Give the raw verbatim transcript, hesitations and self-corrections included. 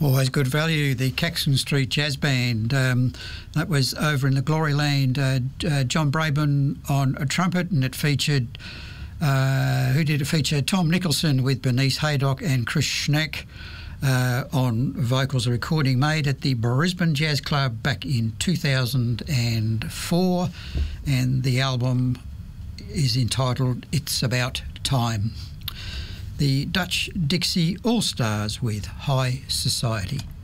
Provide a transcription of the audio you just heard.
Always good value. The Caxton Street Jazz Band. Um, that was over in the Glory Land. Uh, uh, John Braben on a trumpet, and it featured, uh, who did it feature? Tom Nicholson with Bernice Haydock and Chris Schnack uh, on vocals. A recording made at the Brisbane Jazz Club back in two thousand four, and the album is entitled It's About Time. The Dutch Dixie All-Stars with High Society.